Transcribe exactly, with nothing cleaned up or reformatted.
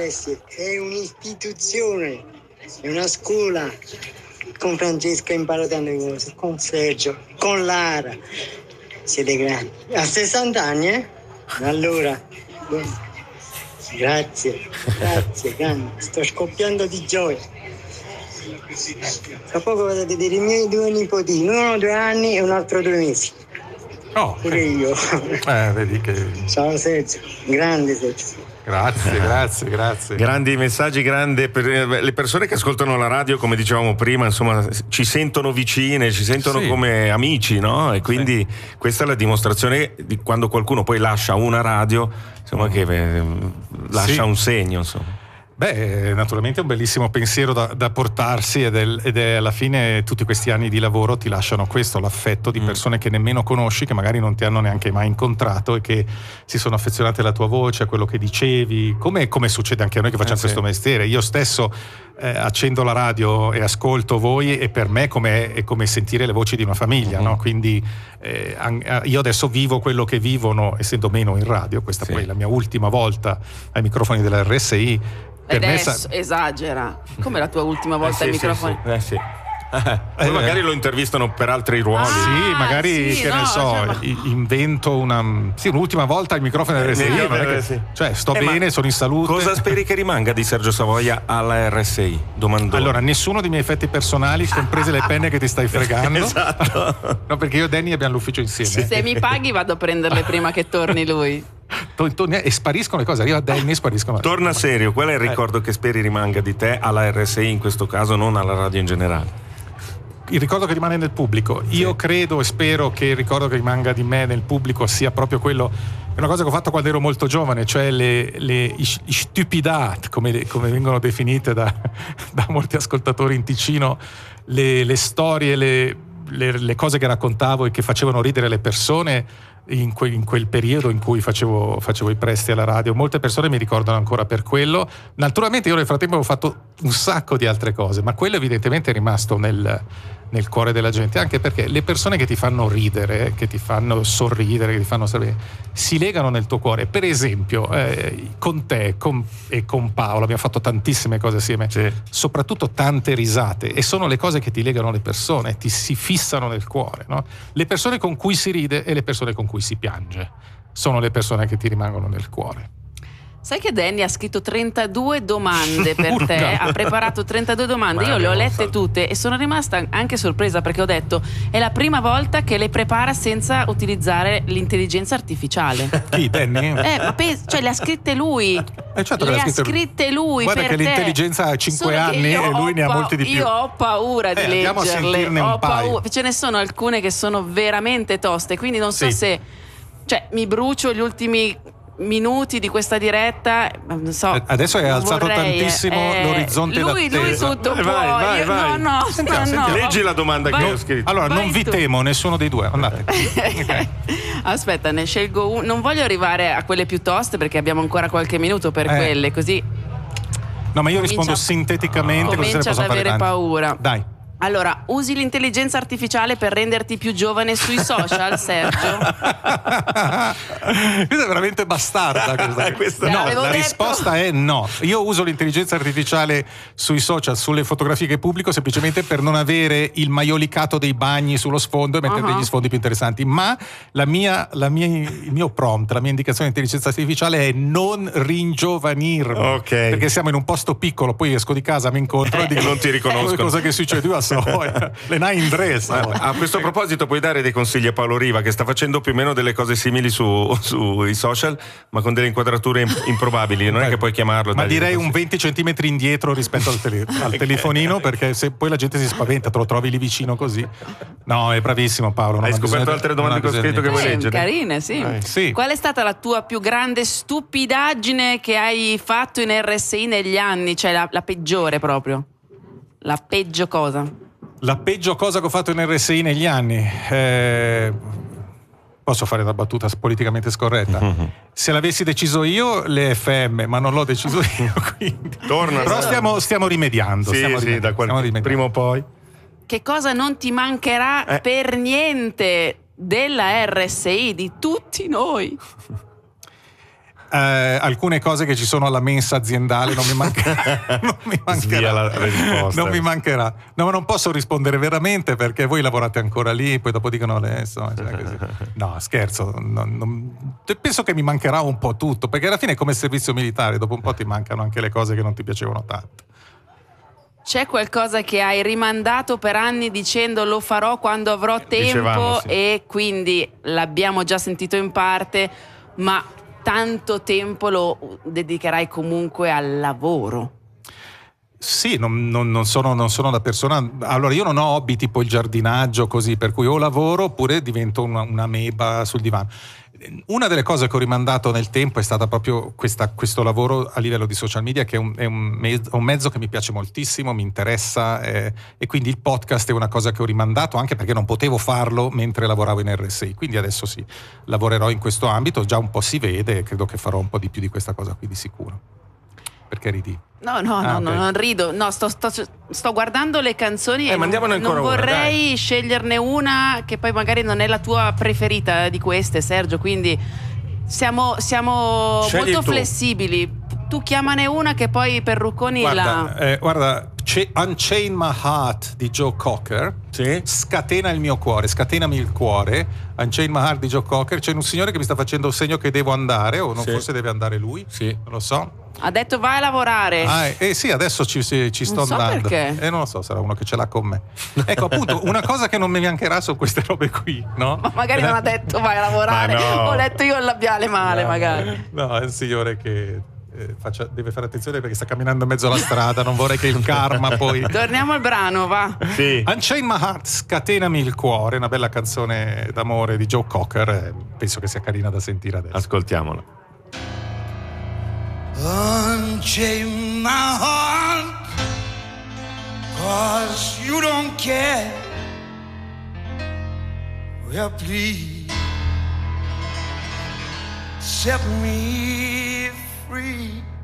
S è un'istituzione, è una scuola. Con Francesca imparo tante cose, con Sergio, con Lara. Siete grandi. A sessanta anni, eh? Allora, grazie, grazie, grande. Sto scoppiando di gioia. Tra poco vado a vedere i miei due nipotini, uno due anni e un altro due mesi. Oh, pure io. Eh, vedi che... Ciao Sergio, grande Sergio. Grazie, grazie, grazie. Grandi messaggi, grande per le persone che ascoltano la radio, come dicevamo prima, insomma, ci sentono vicine, ci sentono sì. come amici, no? E quindi sì. Questa è la dimostrazione di quando qualcuno poi lascia una radio, insomma, che eh, lascia sì. un segno, insomma. Beh, naturalmente è un bellissimo pensiero da, da portarsi ed è, ed è alla fine tutti questi anni di lavoro ti lasciano questo, l'affetto di persone mm. che nemmeno conosci, che magari non ti hanno neanche mai incontrato e che si sono affezionate alla tua voce, a quello che dicevi, come, come succede anche a noi che facciamo eh, questo sì. mestiere. Io stesso eh, accendo la radio e ascolto voi e per me come, è come sentire le voci di una famiglia, mm-hmm. no? Quindi eh, io adesso vivo quello che vivono, essendo meno in radio, questa sì. poi è la mia ultima volta ai microfoni della R S I. Ed è sa- esagera. Come la tua ultima volta eh sì, ai microfoni? Sì, sì. Eh sì. Eh, poi magari lo intervistano per altri ruoli. Ah, sì, magari sì, che no, ne so, cioè, ma... invento una sì, un'ultima volta al microfono della R S I, eh, non è che, sì. cioè sto eh, bene, sono in salute. Cosa speri che rimanga di Sergio Savoia alla R S I? Domandone. Allora, nessuno dei miei effetti personali, comprese le penne che ti stai fregando. Esatto. No, perché io e Danny abbiamo l'ufficio insieme. Sì. Se mi paghi vado a prenderle prima che torni lui. E spariscono le cose, arriva Danny e spariscono. Torna serio, qual è il ricordo eh. che speri rimanga di te alla R S I in questo caso, non alla radio in generale? Il ricordo che rimane nel pubblico. Io sì. credo e spero che il ricordo che rimanga di me nel pubblico sia proprio quello, è una cosa che ho fatto quando ero molto giovane, cioè le, le stupidat, come, come vengono definite da, da molti ascoltatori in Ticino, le, le storie, le, le, le cose che raccontavo e che facevano ridere le persone in, que, in quel periodo in cui facevo, facevo i presti alla radio. Molte persone mi ricordano ancora per quello. Naturalmente io nel frattempo ho fatto un sacco di altre cose, ma quello evidentemente è rimasto nel, nel cuore della gente, anche perché le persone che ti fanno ridere, che ti fanno sorridere, che ti fanno sapere, si legano nel tuo cuore. Per esempio eh, con te con, e con Paolo abbiamo fatto tantissime cose assieme, sì. soprattutto tante risate, e sono le cose che ti legano le persone, ti si fissano nel cuore, no? Le persone con cui si ride e le persone con cui si piange sono le persone che ti rimangono nel cuore. Sai che Danny ha scritto trentadue domande per te, ha preparato trentadue domande, io le ho lette tutte e sono rimasta anche sorpresa, perché ho detto è la prima volta che le prepara senza utilizzare l'intelligenza artificiale. Chi, Danny? Eh, ma penso, cioè le ha scritte lui. Eh, certo, le, le ha scritte, scritte lui. Guarda per che te. l'intelligenza ha cinque anni e lui ne ha pa- molti di più. Io ho paura di eh, andiamo leggerle. a sentirne un ho paio. paura. Ce ne sono alcune che sono veramente toste, quindi non so sì. se, cioè, mi brucio gli ultimi minuti di questa diretta, non so. Adesso hai alzato vorrei, tantissimo eh, l'orizzonte lui, d'attesa. lui tutto vai, può. vai, vai, Io, vai. no, no, Sentiamo, no, sentiamo. no. Leggi la domanda vai, che ho scritto. Allora, vai non vi tu. temo, nessuno dei due. Andate. Okay. Aspetta, ne scelgo uno. Non voglio arrivare a quelle più toste perché abbiamo ancora qualche minuto per eh. quelle, così. No, ma io comincia, rispondo sinteticamente, così se ne comincia ad possono fare avere tanti. paura. Dai. Allora, usi l'intelligenza artificiale per renderti più giovane sui social, Sergio? Questa è veramente bastarda. Questa. Questa no, l'avevo la detto. risposta è no. Io uso l'intelligenza artificiale sui social, sulle fotografie che pubblico, semplicemente per non avere il maiolicato dei bagni sullo sfondo e mettere uh-huh. degli sfondi più interessanti. Ma la mia, la mia, il mio prompt, la mia indicazione di intelligenza artificiale è non ringiovanirmi. Ok. Perché siamo in un posto piccolo, poi esco di casa, mi incontro eh, e dico non ti riconosco. Cosa che succede? Io le nai in dress. A questo proposito puoi dare dei consigli a Paolo Riva, che sta facendo più o meno delle cose simili su, sui social, ma con delle inquadrature improbabili, non è che puoi chiamarlo. Ma direi un venti centimetri indietro rispetto al, tele, al telefonino, perché se poi la gente si spaventa, te lo trovi lì vicino così. No, è bravissimo Paolo. Hai scoperto bisogno, altre domande che ho scritto che vuoi eh, leggere? Carine, sì. Eh, sì. Qual è stata la tua più grande stupidaggine che hai fatto in R S I negli anni? Cioè la, la peggiore proprio? La peggio cosa? La peggio cosa che ho fatto in R S I negli anni? Eh, posso fare una battuta politicamente scorretta? Mm-hmm. Se l'avessi deciso io, le F M, ma non l'ho deciso io, quindi. Torna. Però stiamo, stiamo rimediando. Sì, stiamo sì, rimediando, da qual- stiamo rimediando. prima o poi. Che cosa non ti mancherà Eh. per niente della R S I, di tutti noi? eh, alcune cose che ci sono alla mensa aziendale non mi, manca, non mi mancherà. La risposta. Non mi mancherà. No, ma non posso rispondere veramente perché voi lavorate ancora lì, poi dopo dicono adesso. Cioè così. No, scherzo. Non, non, penso che mi mancherà un po' tutto, perché alla fine è come il servizio militare, dopo un po' ti mancano anche le cose che non ti piacevano tanto. C'è qualcosa che hai rimandato per anni dicendo lo farò quando avrò tempo? Dicevamo, sì. E quindi l'abbiamo già sentito in parte, ma tanto tempo lo dedicherai comunque al lavoro? Sì, non, non, non, sono, non sono una persona. Allora, io non ho hobby tipo il giardinaggio, così, per cui o lavoro oppure divento una, una meba sul divano. Una delle cose che ho rimandato nel tempo è stata proprio questa, questo lavoro a livello di social media, che è un, è un, mezzo, un mezzo che mi piace moltissimo, mi interessa, eh, e quindi il podcast è una cosa che ho rimandato anche perché non potevo farlo mentre lavoravo in R S I. Quindi adesso sì, lavorerò in questo ambito, già un po' si vede e credo che farò un po' di più di questa cosa qui di sicuro. Perché ridi? No, no, ah, no, okay. non rido. No, sto, sto, sto guardando le canzoni eh, e non, non vorrei una, sceglierne una che poi magari non è la tua preferita di queste, Sergio. Quindi siamo, siamo molto tu. flessibili. Tu chiamane una che poi per Rucconi guarda, la... Eh, guarda, Unchain My Heart di Joe Cocker, sì? Scatena il mio cuore, scatenami il cuore. Unchain My Heart di Joe Cocker. C'è un signore che mi sta facendo un segno che devo andare, o non sì. forse deve andare lui, sì. non lo so. Ha detto vai a lavorare. Ah, eh, eh sì, adesso ci, ci, ci sto non so andando. Perché? Eh, non lo so, sarà uno che ce l'ha con me. Ecco, appunto, una cosa che non mi mancherà sono queste robe qui, no? Ma magari non ha detto vai a lavorare. Ma no. Ho letto io il labiale male, no, magari. No, è un signore che eh, faccia, deve fare attenzione perché sta camminando in mezzo alla strada. Non vorrei che il karma poi. Torniamo al brano, va. Sì. Unchain My Heart, scatenami il cuore, una bella canzone d'amore di Joe Cocker. Eh, penso che sia carina da sentire adesso. Ascoltiamola. Unchain my heart, 'cause you don't care. Well, please set me free.